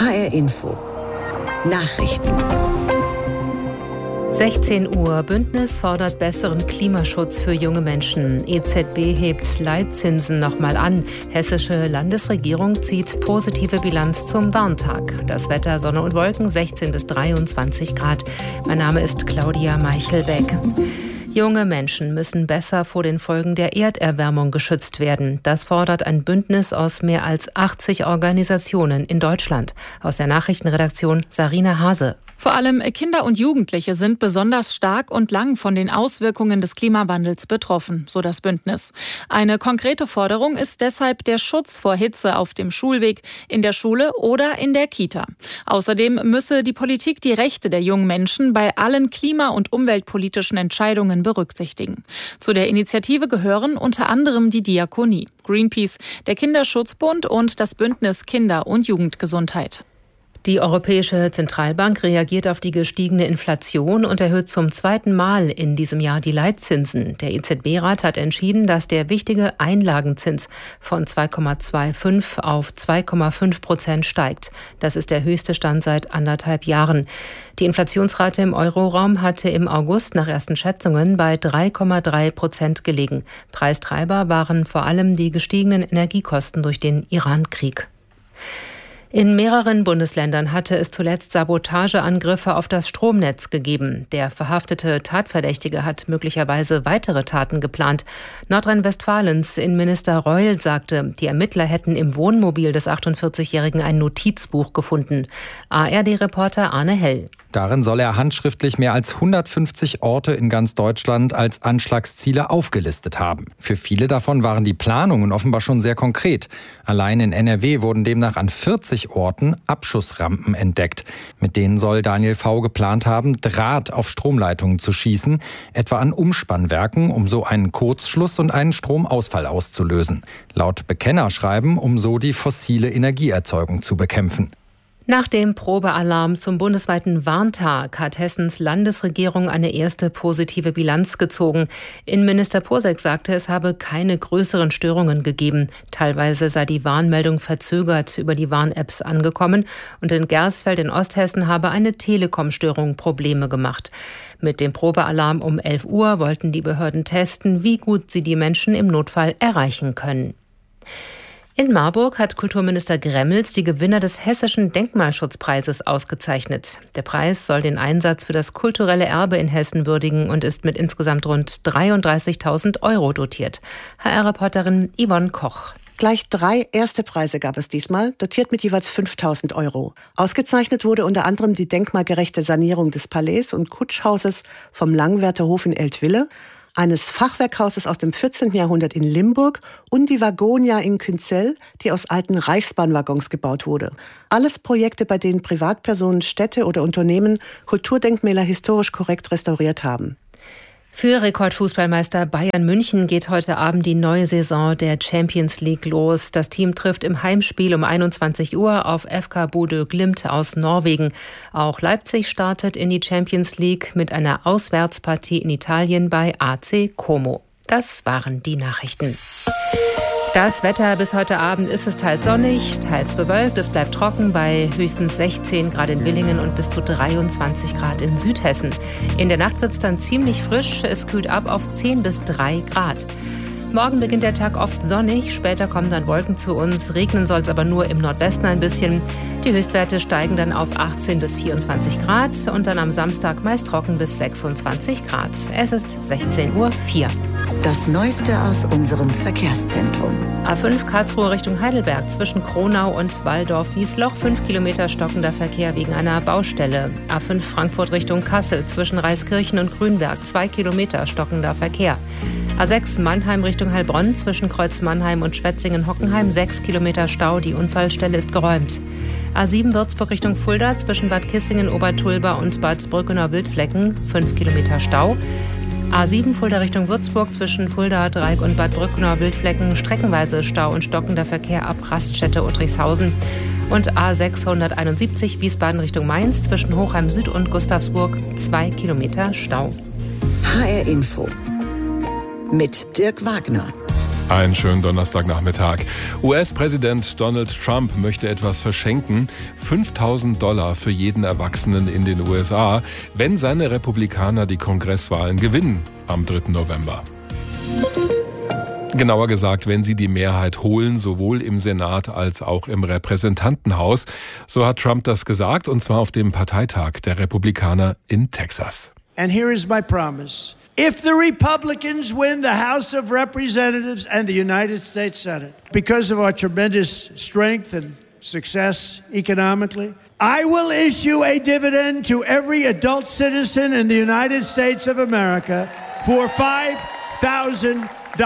HR Info. Nachrichten. 16 Uhr. Bündnis fordert besseren Klimaschutz für junge Menschen. EZB hebt Leitzinsen nochmal an. Hessische Landesregierung zieht positive Bilanz zum Warntag. Das Wetter, Sonne und Wolken, 16 bis 23 Grad. Mein Name ist Claudia Meichelbeck. Junge Menschen müssen besser vor den Folgen der Erderwärmung geschützt werden. Das fordert ein Bündnis aus mehr als 80 Organisationen in Deutschland. Aus der Nachrichtenredaktion Sarina Hase. Vor allem Kinder und Jugendliche sind besonders stark und lang von den Auswirkungen des Klimawandels betroffen, so das Bündnis. Eine konkrete Forderung ist deshalb der Schutz vor Hitze auf dem Schulweg, in der Schule oder in der Kita. Außerdem müsse die Politik die Rechte der jungen Menschen bei allen klima- und umweltpolitischen Entscheidungen berücksichtigen. Zu der Initiative gehören unter anderem die Diakonie, Greenpeace, der Kinderschutzbund und das Bündnis Kinder- und Jugendgesundheit. Die Europäische Zentralbank reagiert auf die gestiegene Inflation und erhöht zum zweiten Mal in diesem Jahr die Leitzinsen. Der EZB-Rat hat entschieden, dass der wichtige Einlagenzins von 2,25 auf 2,5% steigt. Das ist der höchste Stand seit 1,5 Jahren. Die Inflationsrate im Euroraum hatte im August nach ersten Schätzungen bei 3,3% gelegen. Preistreiber waren vor allem die gestiegenen Energiekosten durch den Iran-Krieg. In mehreren Bundesländern hatte es zuletzt Sabotageangriffe auf das Stromnetz gegeben. Der verhaftete Tatverdächtige hat möglicherweise weitere Taten geplant. Nordrhein-Westfalens Innenminister Reul sagte, die Ermittler hätten im Wohnmobil des 48-Jährigen ein Notizbuch gefunden. ARD-Reporter Arne Hell. Darin soll er handschriftlich mehr als 150 Orte in ganz Deutschland als Anschlagsziele aufgelistet haben. Für viele davon waren die Planungen offenbar schon sehr konkret. Allein in NRW wurden demnach an 40 Orten Abschussrampen entdeckt. Mit denen soll Daniel V. geplant haben, Draht auf Stromleitungen zu schießen, etwa an Umspannwerken, um so einen Kurzschluss und einen Stromausfall auszulösen. Laut Bekennerschreiben, um so die fossile Energieerzeugung zu bekämpfen. Nach dem Probealarm zum bundesweiten Warntag hat Hessens Landesregierung eine erste positive Bilanz gezogen. Innenminister Posek sagte, es habe keine größeren Störungen gegeben. Teilweise sei die Warnmeldung verzögert über die Warn-Apps angekommen und in Gersfeld in Osthessen habe eine Telekom-Störung Probleme gemacht. Mit dem Probealarm um 11 Uhr wollten die Behörden testen, wie gut sie die Menschen im Notfall erreichen können. In Marburg hat Kulturminister Gremmels die Gewinner des Hessischen Denkmalschutzpreises ausgezeichnet. Der Preis soll den Einsatz für das kulturelle Erbe in Hessen würdigen und ist mit insgesamt rund 33.000 € dotiert. HR-Reporterin Yvonne Koch. Gleich 3 erste Preise gab es diesmal, dotiert mit jeweils 5.000 €. Ausgezeichnet wurde unter anderem die denkmalgerechte Sanierung des Palais und Kutschhauses vom Langwerter Hof in Eltville, eines Fachwerkhauses aus dem 14. Jahrhundert in Limburg und die Wagonia in Künzell, die aus alten Reichsbahnwaggons gebaut wurde. Alles Projekte, bei denen Privatpersonen, Städte oder Unternehmen Kulturdenkmäler historisch korrekt restauriert haben. Für Rekordfußballmeister Bayern München geht heute Abend die neue Saison der Champions League los. Das Team trifft im Heimspiel um 21 Uhr auf FK Bodø Glimt aus Norwegen. Auch Leipzig startet in die Champions League mit einer Auswärtspartie in Italien bei AC Como. Das waren die Nachrichten. Das Wetter bis heute Abend ist es teils sonnig, teils bewölkt. Es bleibt trocken bei höchstens 16 Grad in Willingen und bis zu 23 Grad in Südhessen. In der Nacht wird es dann ziemlich frisch. Es kühlt ab auf 10 bis 3 Grad. Morgen beginnt der Tag oft sonnig, später kommen dann Wolken zu uns. Regnen soll es aber nur im Nordwesten ein bisschen. Die Höchstwerte steigen dann auf 18 bis 24 Grad und dann am Samstag meist trocken bis 26 Grad. Es ist 16:04 Uhr. Das Neueste aus unserem Verkehrszentrum. A5 Karlsruhe Richtung Heidelberg zwischen Kronau und Walldorf-Wiesloch 5 Kilometer stockender Verkehr wegen einer Baustelle. A5 Frankfurt Richtung Kassel zwischen Reiskirchen und Grünberg 2 Kilometer stockender Verkehr. A6 Mannheim Richtung Heilbronn zwischen Kreuz Mannheim und Schwetzingen-Hockenheim 6 Kilometer Stau, die Unfallstelle ist geräumt. A7 Würzburg Richtung Fulda zwischen Bad Kissingen, Obertulba und Bad Brückenau-Wildflecken 5 Kilometer Stau. A7 Fulda Richtung Würzburg zwischen Fulda, Dreieck und Bad Brückenau-Wildflecken streckenweise Stau und stockender Verkehr ab Raststätte Uttrichshausen. Und A671 Wiesbaden Richtung Mainz zwischen Hochheim Süd und Gustavsburg 2 Kilometer Stau. HR Info mit Dirk Wagner. Einen schönen Donnerstagnachmittag. US-Präsident Donald Trump möchte etwas verschenken. $5.000 für jeden Erwachsenen in den USA, wenn seine Republikaner die Kongresswahlen gewinnen am 3. November. Genauer gesagt, wenn sie die Mehrheit holen, sowohl im Senat als auch im Repräsentantenhaus. So hat Trump das gesagt, und zwar auf dem Parteitag der Republikaner in Texas. And here is my promise. If the Republicans win the House of Representatives and the United States Senate, because of our tremendous strength and success economically, I will issue a dividend to every adult citizen in the United States of America for $5,000.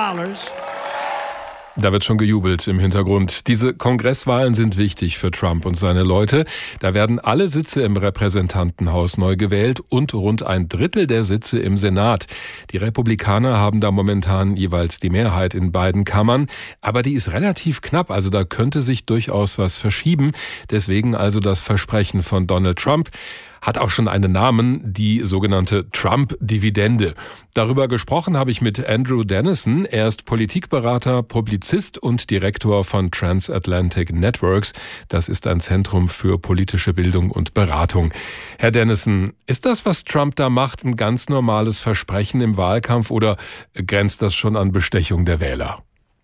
Da wird schon gejubelt im Hintergrund. Diese Kongresswahlen sind wichtig für Trump und seine Leute. Da werden alle Sitze im Repräsentantenhaus neu gewählt und rund ein Drittel der Sitze im Senat. Die Republikaner haben da momentan jeweils die Mehrheit in beiden Kammern. Aber die ist relativ knapp, also da könnte sich durchaus was verschieben. Deswegen also das Versprechen von Donald Trump. Hat auch schon einen Namen, die sogenannte Trump-Dividende. Darüber gesprochen habe ich mit Andrew Dennison. Er ist Politikberater, Publizist und Direktor von Transatlantic Networks. Das ist ein Zentrum für politische Bildung und Beratung. Herr Dennison, ist das, was Trump da macht, ein ganz normales Versprechen im Wahlkampf oder grenzt das schon an Bestechung der Wähler?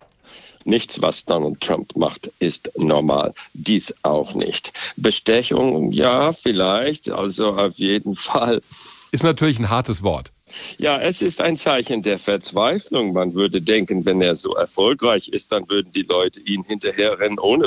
Nichts, was Donald Trump macht, ist normal. Dies auch nicht. Bestechung, ja, vielleicht, also auf jeden Fall. Ist natürlich ein hartes Wort. Ja, es ist ein Zeichen der Verzweiflung. Man würde denken, wenn er so erfolgreich ist, dann würden die Leute ihn hinterherrennen, ohne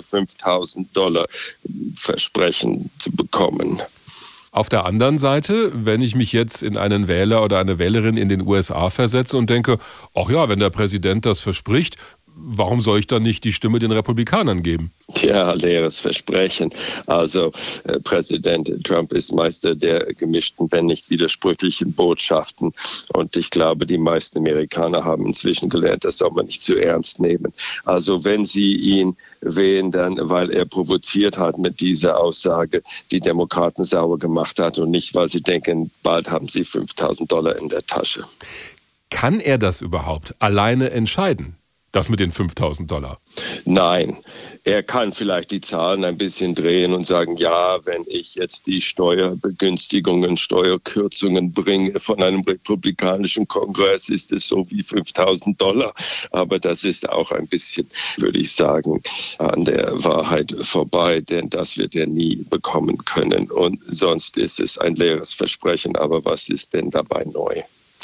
$5.000 Versprechen zu bekommen. Auf der anderen Seite, wenn ich mich jetzt in einen Wähler oder eine Wählerin in den USA versetze und denke, ach ja, wenn der Präsident das verspricht, warum soll ich dann nicht die Stimme den Republikanern geben? Ja, leeres Versprechen. Also Präsident Trump ist Meister der gemischten, wenn nicht widersprüchlichen Botschaften. Und ich glaube, die meisten Amerikaner haben inzwischen gelernt, das soll man nicht zu ernst nehmen. Also wenn sie ihn wählen, dann weil er provoziert hat mit dieser Aussage, die Demokraten sauer gemacht hat und nicht, weil sie denken, bald haben sie $5.000 in der Tasche. Kann er das überhaupt alleine entscheiden? Das mit den $5.000? Nein, er kann vielleicht die Zahlen ein bisschen drehen und sagen, ja, wenn ich jetzt die Steuerbegünstigungen, Steuerkürzungen bringe von einem republikanischen Kongress, ist es so wie $5.000. Aber das ist auch ein bisschen, würde ich sagen, an der Wahrheit vorbei, denn das wird er nie bekommen können. Und sonst ist es ein leeres Versprechen. Aber was ist denn dabei neu?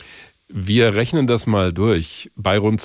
Wir rechnen das mal durch. Bei rund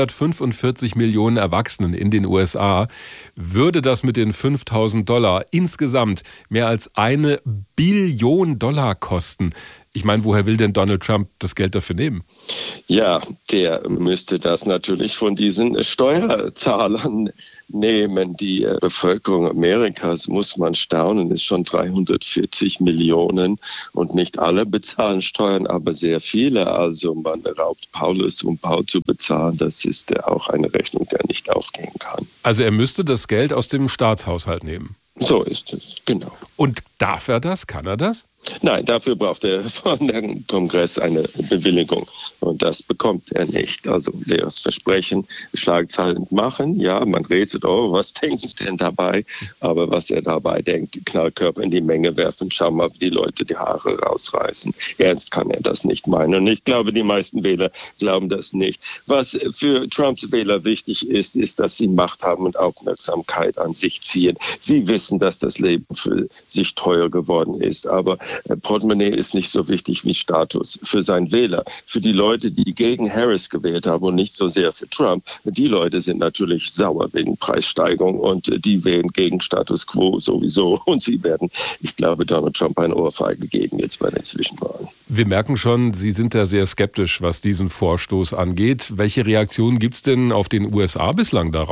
245 Millionen Erwachsenen in den USA würde das mit den $5.000 insgesamt mehr als $1 Billion kosten. Ich meine, woher will denn Donald Trump das Geld dafür nehmen? Ja, der müsste das natürlich von diesen Steuerzahlern nehmen. Die Bevölkerung Amerikas, muss man staunen, ist schon 340 Millionen und nicht alle bezahlen Steuern, aber sehr viele. Also man raubt Paulus, um Paul zu bezahlen. Das ist auch eine Rechnung, der nicht aufgehen kann. Also er müsste das Geld aus dem Staatshaushalt nehmen? So ist es, genau. Und darf er das? Kann er das? Nein, dafür braucht er von dem Kongress eine Bewilligung. Und das bekommt er nicht. Also leeres Versprechen, Schlagzeilen machen. Ja, man rätselt, oh, was denke ich denn dabei? Aber was er dabei denkt, Knallkörper in die Menge werfen, schau mal, wie die Leute die Haare rausreißen. Ernst kann er das nicht meinen. Und ich glaube, die meisten Wähler glauben das nicht. Was für Trumps Wähler wichtig ist, ist, dass sie Macht haben und Aufmerksamkeit an sich ziehen. Sie wissen, dass das Leben für sich teuer geworden ist. Aber Portemonnaie ist nicht so wichtig wie Status für seinen Wähler. Für die Leute, die gegen Harris gewählt haben und nicht so sehr für Trump, die Leute sind natürlich sauer wegen Preissteigerung und die wählen gegen Status Quo sowieso. Und sie werden, ich glaube, Donald Trump eine Ohrfeige geben jetzt bei den Zwischenwahlen. Wir merken schon, Sie sind da sehr skeptisch, was diesen Vorstoß angeht. Welche Reaktionen gibt es denn auf den USA bislang darauf?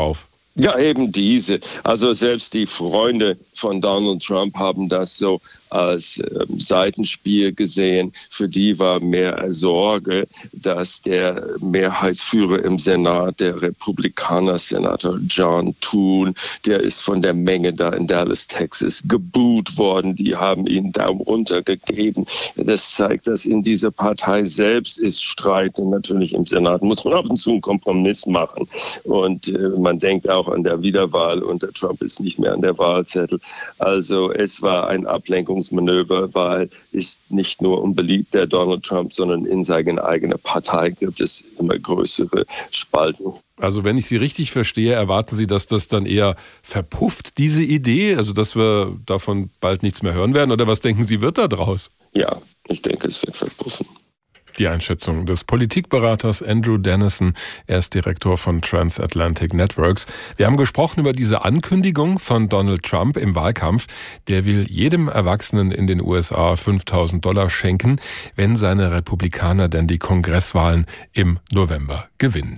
Ja, eben diese. Also selbst die Freunde von Donald Trump haben das so als Seitenspiel gesehen. Für die war mehr Sorge, dass der Mehrheitsführer im Senat, der Republikaner, Senator John Thune, der ist von der Menge da in Dallas, Texas, geboot worden. Die haben ihn Daumen runter gegeben. Das zeigt, dass in dieser Partei selbst ist Streit. Und natürlich im Senat muss man ab und zu einen Kompromiss machen. Und man denkt auch an der Wiederwahl und der Trump ist nicht mehr an der Wahlzettel. Also es war ein Ablenkungsmanöver, weil ist nicht nur unbeliebt der Donald Trump, sondern in seiner eigenen Partei gibt es immer größere Spalten. Also wenn ich Sie richtig verstehe, erwarten Sie, dass das dann eher verpufft, diese Idee? Also dass wir davon bald nichts mehr hören werden? Oder was denken Sie, wird da draus? Ja, ich denke, es wird verpuffen. Die Einschätzung des Politikberaters Andrew Dennison. Er ist Direktor von Transatlantic Networks. Wir haben gesprochen über diese Ankündigung von Donald Trump im Wahlkampf. Der will jedem Erwachsenen in den USA $5.000 schenken, wenn seine Republikaner denn die Kongresswahlen im November gewinnen.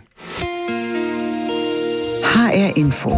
HR Info.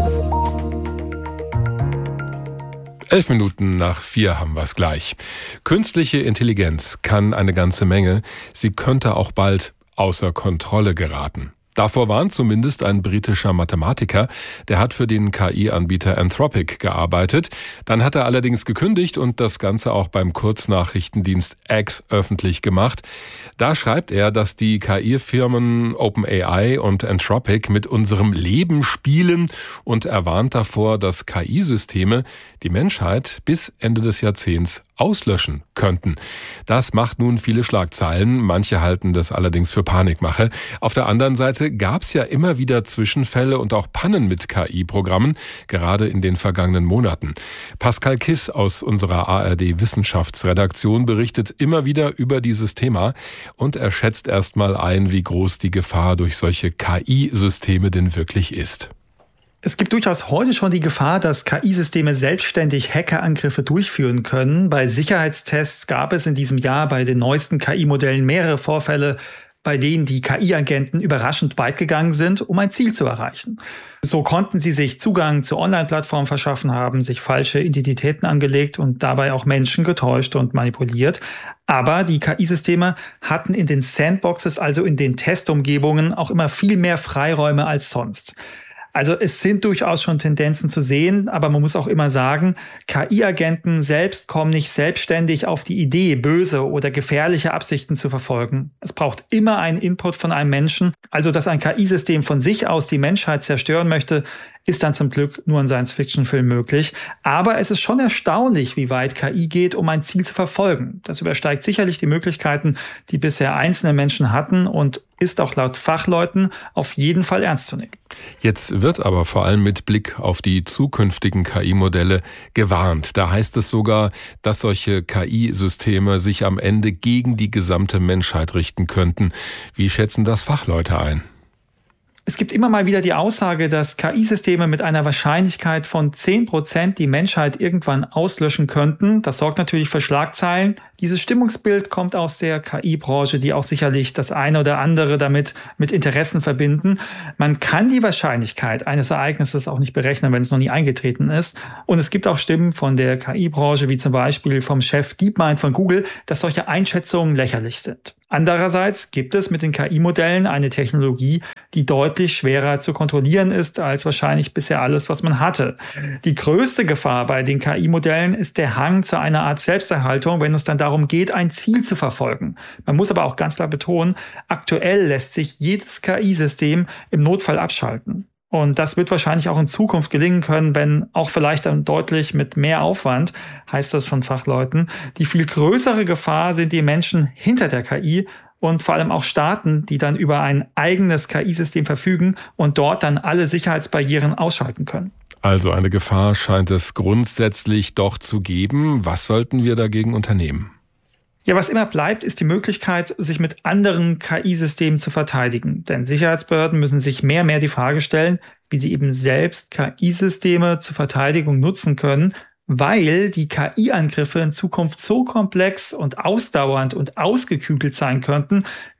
4:11 haben wir es gleich. Künstliche Intelligenz kann eine ganze Menge. Sie könnte auch bald außer Kontrolle geraten. Davor warnt zumindest ein britischer Mathematiker, der hat für den KI-Anbieter Anthropic gearbeitet. Dann hat er allerdings gekündigt und das Ganze auch beim Kurznachrichtendienst X öffentlich gemacht. Da schreibt er, dass die KI-Firmen OpenAI und Anthropic mit unserem Leben spielen und er warnt davor, dass KI-Systeme die Menschheit bis Ende des Jahrzehnts auslöschen könnten. Das macht nun viele Schlagzeilen. Manche halten das allerdings für Panikmache. Auf der anderen Seite gab es ja immer wieder Zwischenfälle und auch Pannen mit KI-Programmen, gerade in den vergangenen Monaten. Pascal Kiss aus unserer ARD-Wissenschaftsredaktion berichtet immer wieder über dieses Thema und er schätzt erstmal ein, wie groß die Gefahr durch solche KI-Systeme denn wirklich ist. Es gibt durchaus heute schon die Gefahr, dass KI-Systeme selbstständig Hackerangriffe durchführen können. Bei Sicherheitstests gab es in diesem Jahr bei den neuesten KI-Modellen mehrere Vorfälle, bei denen die KI-Agenten überraschend weit gegangen sind, um ein Ziel zu erreichen. So konnten sie sich Zugang zu Online-Plattformen verschaffen haben, sich falsche Identitäten angelegt und dabei auch Menschen getäuscht und manipuliert. Aber die KI-Systeme hatten in den Sandboxes, also in den Testumgebungen, auch immer viel mehr Freiräume als sonst. Also es sind durchaus schon Tendenzen zu sehen, aber man muss auch immer sagen, KI-Agenten selbst kommen nicht selbstständig auf die Idee, böse oder gefährliche Absichten zu verfolgen. Es braucht immer einen Input von einem Menschen. Also dass ein KI-System von sich aus die Menschheit zerstören möchte, ist dann zum Glück nur in Science-Fiction-Filmen möglich. Aber es ist schon erstaunlich, wie weit KI geht, um ein Ziel zu verfolgen. Das übersteigt sicherlich die Möglichkeiten, die bisher einzelne Menschen hatten und ist auch laut Fachleuten auf jeden Fall ernst zu nehmen. Jetzt wird aber vor allem mit Blick auf die zukünftigen KI-Modelle gewarnt. Da heißt es sogar, dass solche KI-Systeme sich am Ende gegen die gesamte Menschheit richten könnten. Wie schätzen das Fachleute ein? Es gibt immer mal wieder die Aussage, dass KI-Systeme mit einer Wahrscheinlichkeit von 10% die Menschheit irgendwann auslöschen könnten. Das sorgt natürlich für Schlagzeilen. Dieses Stimmungsbild kommt aus der KI-Branche, die auch sicherlich das eine oder andere damit mit Interessen verbinden. Man kann die Wahrscheinlichkeit eines Ereignisses auch nicht berechnen, wenn es noch nie eingetreten ist. Und es gibt auch Stimmen von der KI-Branche, wie zum Beispiel vom Chef DeepMind von Google, dass solche Einschätzungen lächerlich sind. Andererseits gibt es mit den KI-Modellen eine Technologie, die deutlich schwerer zu kontrollieren ist als wahrscheinlich bisher alles, was man hatte. Die größte Gefahr bei den KI-Modellen ist der Hang zu einer Art Selbsterhaltung, wenn es dann darum geht, ein Ziel zu verfolgen. Man muss aber auch ganz klar betonen, aktuell lässt sich jedes KI-System im Notfall abschalten. Und das wird wahrscheinlich auch in Zukunft gelingen können, wenn auch vielleicht dann deutlich mit mehr Aufwand, heißt das von Fachleuten. Die viel größere Gefahr sind die Menschen hinter der KI und vor allem auch Staaten, die dann über ein eigenes KI-System verfügen und dort dann alle Sicherheitsbarrieren ausschalten können. Also eine Gefahr scheint es grundsätzlich doch zu geben. Was sollten wir dagegen unternehmen? Ja, was immer bleibt, ist die Möglichkeit, sich mit anderen KI-Systemen zu verteidigen. Denn Sicherheitsbehörden müssen sich mehr die Frage stellen, wie sie eben selbst KI-Systeme zur Verteidigung nutzen können, weil die KI-Angriffe in Zukunft so komplex und ausdauernd und ausgeklügelt sein könnten, dass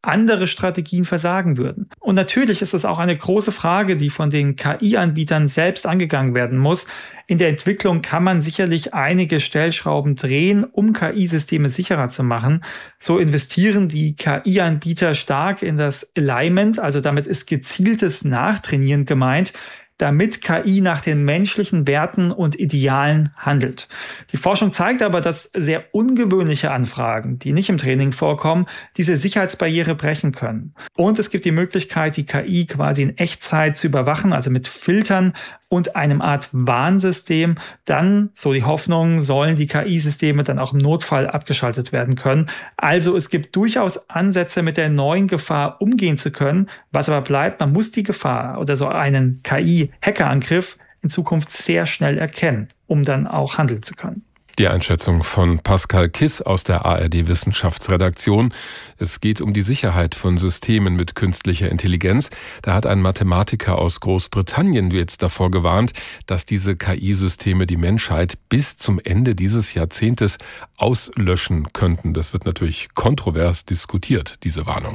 andere Strategien versagen würden. Und natürlich ist es auch eine große Frage, die von den KI-Anbietern selbst angegangen werden muss. In der Entwicklung kann man sicherlich einige Stellschrauben drehen, um KI-Systeme sicherer zu machen. So investieren die KI-Anbieter stark in das Alignment, also damit ist gezieltes Nachtrainieren gemeint, damit KI nach den menschlichen Werten und Idealen handelt. Die Forschung zeigt aber, dass sehr ungewöhnliche Anfragen, die nicht im Training vorkommen, diese Sicherheitsbarriere brechen können. Und es gibt die Möglichkeit, die KI quasi in Echtzeit zu überwachen, also mit Filtern und einem Art Warnsystem. Dann, so die Hoffnung, sollen die KI-Systeme dann auch im Notfall abgeschaltet werden können. Also es gibt durchaus Ansätze, mit der neuen Gefahr umgehen zu können. Was aber bleibt, man muss die Gefahr oder so einen KI-Hackerangriff in Zukunft sehr schnell erkennen, um dann auch handeln zu können. Die Einschätzung von Pascal Kiss aus der ARD-Wissenschaftsredaktion. Es geht um die Sicherheit von Systemen mit künstlicher Intelligenz. Da hat ein Mathematiker aus Großbritannien jetzt davor gewarnt, dass diese KI-Systeme die Menschheit bis zum Ende dieses Jahrzehntes auslöschen könnten. Das wird natürlich kontrovers diskutiert, diese Warnung.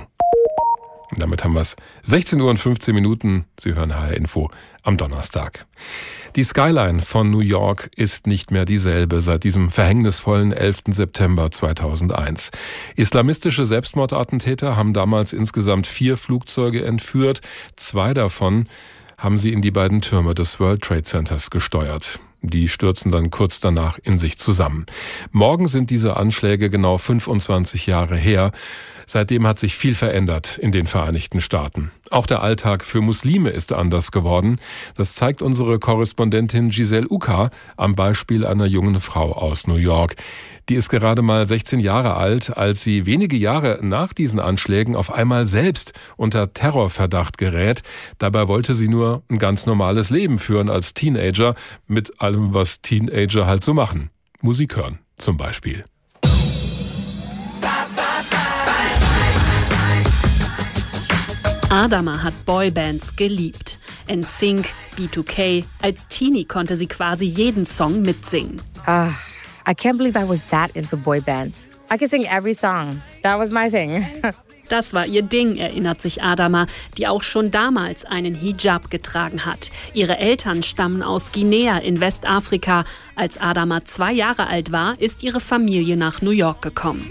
Und damit haben wir es. 16 Uhr und 15 Minuten. Sie hören HR Info am Donnerstag. Die Skyline von New York ist nicht mehr dieselbe seit diesem verhängnisvollen 11. September 2001. Islamistische Selbstmordattentäter haben damals insgesamt 4 Flugzeuge entführt. 2 davon haben sie in die beiden Türme des World Trade Centers gesteuert. Die stürzen dann kurz danach in sich zusammen. Morgen sind diese Anschläge genau 25 Jahre her. Seitdem hat sich viel verändert in den Vereinigten Staaten. Auch der Alltag für Muslime ist anders geworden. Das zeigt unsere Korrespondentin Giselle Uka am Beispiel einer jungen Frau aus New York. Die ist gerade mal 16 Jahre alt, als sie wenige Jahre nach diesen Anschlägen auf einmal selbst unter Terrorverdacht gerät. Dabei wollte sie nur ein ganz normales Leben führen als Teenager, mit allem, was Teenager halt so machen. Musik hören zum Beispiel. Adama hat Boybands geliebt. NSYNC, B2K. Als Teenie konnte sie quasi jeden Song mitsingen. I can't believe I was that into boybands. I could sing every song. That was my thing. Das war ihr Ding, erinnert sich Adama, die auch schon damals einen Hijab getragen hat. Ihre Eltern stammen aus Guinea in Westafrika. Als Adama 2 Jahre alt war, ist ihre Familie nach New York gekommen.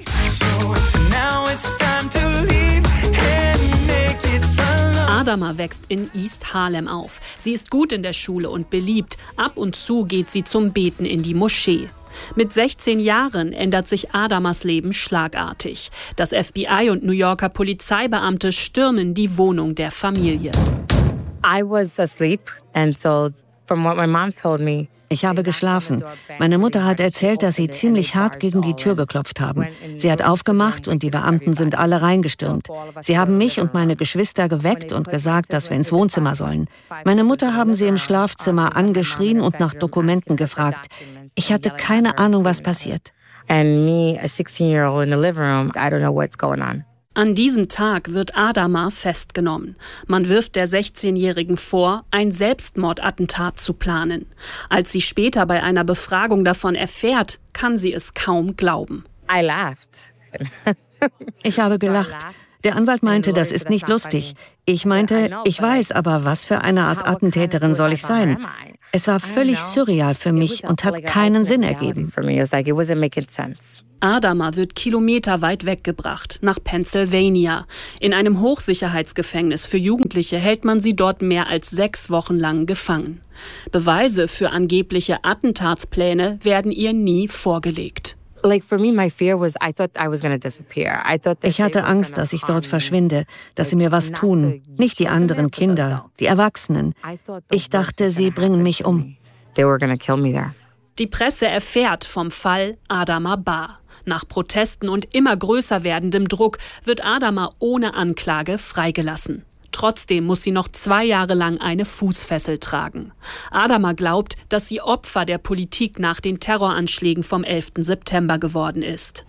Adama wächst in East Harlem auf. Sie ist gut in der Schule und beliebt. Ab und zu geht sie zum Beten in die Moschee. Mit 16 Jahren ändert sich Adamas Leben schlagartig. Das FBI und New Yorker Polizeibeamte stürmen die Wohnung der Familie. I was asleep and so from what my mom told me. Ich habe geschlafen. Meine Mutter hat erzählt, dass sie ziemlich hart gegen die Tür geklopft haben. Sie hat aufgemacht und die Beamten sind alle reingestürmt. Sie haben mich und meine Geschwister geweckt und gesagt, dass wir ins Wohnzimmer sollen. Meine Mutter haben sie im Schlafzimmer angeschrien und nach Dokumenten gefragt. Ich hatte keine Ahnung, was passiert. And me, a 16-year-old in the living room, I don't know what's going on. An diesem Tag wird Adama festgenommen. Man wirft der 16-Jährigen vor, ein Selbstmordattentat zu planen. Als sie später bei einer Befragung davon erfährt, kann sie es kaum glauben. I laughed. Ich habe gelacht. Der Anwalt meinte, das ist nicht lustig. Ich meinte, ich weiß, aber was für eine Art Attentäterin soll ich sein? Es war völlig surreal für mich und hat keinen Sinn ergeben. Adama wird kilometerweit weggebracht, nach Pennsylvania. In einem Hochsicherheitsgefängnis für Jugendliche hält man sie dort mehr als 6 Wochen lang gefangen. Beweise für angebliche Attentatspläne werden ihr nie vorgelegt. Ich hatte Angst, dass ich dort verschwinde, dass sie mir was tun. Nicht die anderen Kinder, die Erwachsenen. Ich dachte, sie bringen mich um. Die Presse erfährt vom Fall Adama Ba. Nach Protesten und immer größer werdendem Druck wird Adama ohne Anklage freigelassen. Trotzdem muss sie noch 2 Jahre lang eine Fußfessel tragen. Adama glaubt, dass sie Opfer der Politik nach den Terroranschlägen vom 11. September geworden ist.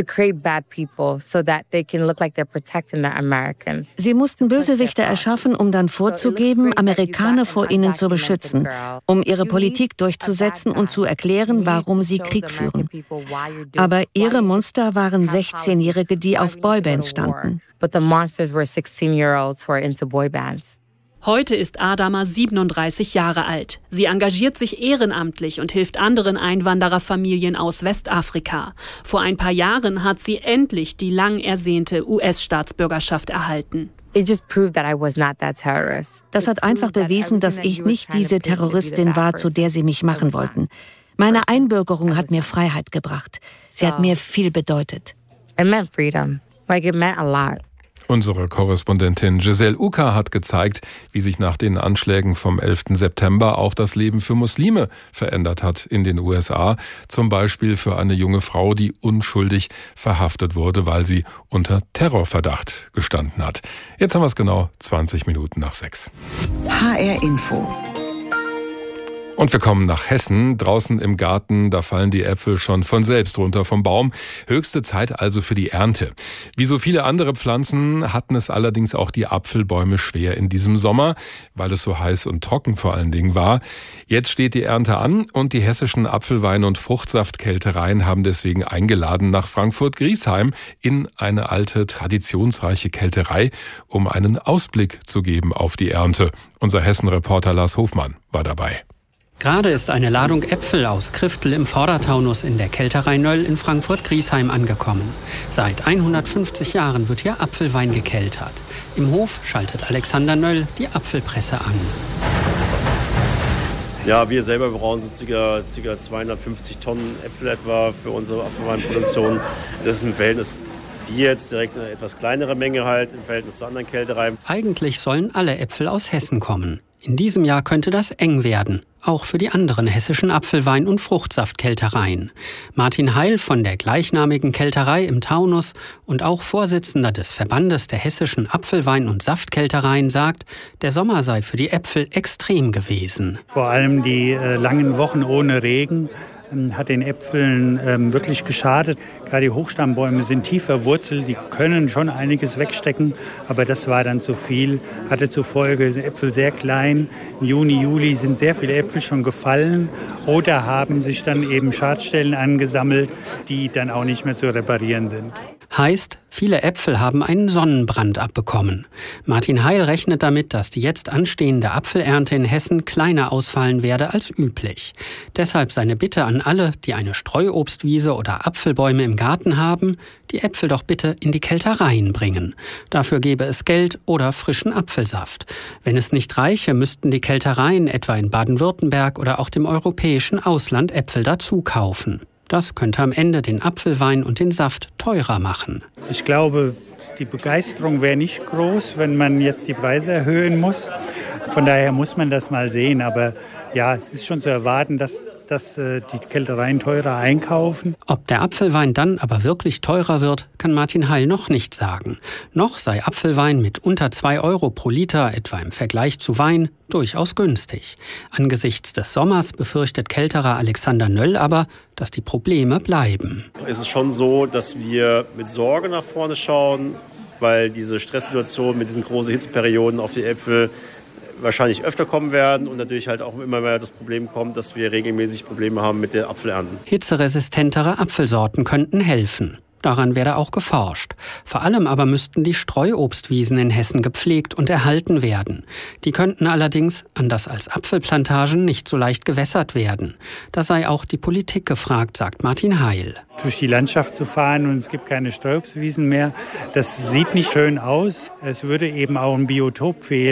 Sie mussten Bösewichte erschaffen, um dann vorzugeben, Amerikaner vor ihnen zu beschützen, um ihre Politik durchzusetzen und zu erklären, warum sie Krieg führen. Aber ihre Monster waren 16-Jährige, die auf Boybands standen. Heute ist Adama 37 Jahre alt. Sie engagiert sich ehrenamtlich und hilft anderen Einwandererfamilien aus Westafrika. Vor ein paar Jahren hat sie endlich die lang ersehnte US-Staatsbürgerschaft erhalten. Das hat einfach bewiesen, dass ich nicht diese Terroristin war, zu der sie mich machen wollten. Meine Einbürgerung hat mir Freiheit gebracht. Sie hat mir viel bedeutet. Unsere Korrespondentin Giselle Uka hat gezeigt, wie sich nach den Anschlägen vom 11. September auch das Leben für Muslime verändert hat in den USA. Zum Beispiel für eine junge Frau, die unschuldig verhaftet wurde, weil sie unter Terrorverdacht gestanden hat. Jetzt haben wir es genau 20 Minuten nach 6. HR Info. Und wir kommen nach Hessen. Draußen im Garten, da fallen die Äpfel schon von selbst runter vom Baum. Höchste Zeit also für die Ernte. Wie so viele andere Pflanzen hatten es allerdings auch die Apfelbäume schwer in diesem Sommer, weil es so heiß und trocken vor allen Dingen war. Jetzt steht die Ernte an und die hessischen Apfelwein- und Fruchtsaftkältereien haben deswegen eingeladen nach Frankfurt-Griesheim in eine alte, traditionsreiche Kälterei, um einen Ausblick zu geben auf die Ernte. Unser Hessen-Reporter Lars Hofmann war dabei. Gerade ist eine Ladung Äpfel aus Kriftel im Vordertaunus in der Kälterei Nöll in Frankfurt-Griesheim angekommen. Seit 150 Jahren wird hier Apfelwein gekeltert. Im Hof schaltet Alexander Nöll die Apfelpresse an. Ja, wir selber brauchen so ca. 250 Tonnen Äpfel etwa für unsere Apfelweinproduktion. Das ist im Verhältnis wie jetzt direkt eine etwas kleinere Menge halt im Verhältnis zu anderen Kältereien. Eigentlich sollen alle Äpfel aus Hessen kommen. In diesem Jahr könnte das eng werden, auch für die anderen hessischen Apfelwein- und Fruchtsaftkältereien. Martin Heil von der gleichnamigen Kälterei im Taunus und auch Vorsitzender des Verbandes der hessischen Apfelwein- und Saftkältereien sagt, der Sommer sei für die Äpfel extrem gewesen. Vor allem die langen Wochen ohne Regen hat den Äpfeln wirklich geschadet. Gerade die Hochstammbäume sind tief verwurzelt, die können schon einiges wegstecken, aber das war dann zu viel, hatte zur Folge, sind Äpfel sehr klein. Im Juni, Juli sind sehr viele Äpfel schon gefallen oder haben sich dann eben Schadstellen angesammelt, die dann auch nicht mehr zu reparieren sind. Heißt, viele Äpfel haben einen Sonnenbrand abbekommen. Martin Heil rechnet damit, dass die jetzt anstehende Apfelernte in Hessen kleiner ausfallen werde als üblich. Deshalb seine Bitte an alle, die eine Streuobstwiese oder Apfelbäume im Garten haben, die Äpfel doch bitte in die Kältereien bringen. Dafür gäbe es Geld oder frischen Apfelsaft. Wenn es nicht reiche, müssten die Kältereien etwa in Baden-Württemberg oder auch dem europäischen Ausland Äpfel dazu kaufen. Das könnte am Ende den Apfelwein und den Saft teurer machen. Ich glaube, die Begeisterung wäre nicht groß, wenn man jetzt die Preise erhöhen muss. Von daher muss man das mal sehen. Aber ja, es ist schon zu erwarten, dass die Kältereien teurer einkaufen. Ob der Apfelwein dann aber wirklich teurer wird, kann Martin Heil noch nicht sagen. Noch sei Apfelwein mit unter 2 € pro Liter, etwa im Vergleich zu Wein, durchaus günstig. Angesichts des Sommers befürchtet Kälterer Alexander Nöll aber, dass die Probleme bleiben. Es ist schon so, dass wir mit Sorge nach vorne schauen, weil diese Stresssituation mit diesen großen Hitzeperioden auf die Äpfel wahrscheinlich öfter kommen werden und natürlich halt auch immer mehr das Problem kommt, dass wir regelmäßig Probleme haben mit der Apfelernten. Hitzeresistentere Apfelsorten könnten helfen. Daran werde auch geforscht. Vor allem aber müssten die Streuobstwiesen in Hessen gepflegt und erhalten werden. Die könnten allerdings, anders als Apfelplantagen, nicht so leicht gewässert werden. Da sei auch die Politik gefragt, sagt Martin Heil. Durch die Landschaft zu fahren und es gibt keine Streuobstwiesen mehr, das sieht nicht schön aus. Es würde eben auch ein Biotop fehlen.